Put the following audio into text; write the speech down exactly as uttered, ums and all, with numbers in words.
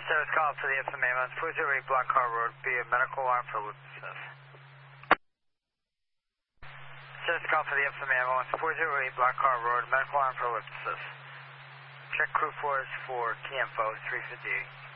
Service call for the F M A on four zero eight Block Car Road, be a medical alarm for Luton Smith. Service call for the F M A on four zero eight Block Car Road, medical alarm for Luton Smith. Check crew force for T M F O three fifty-eight.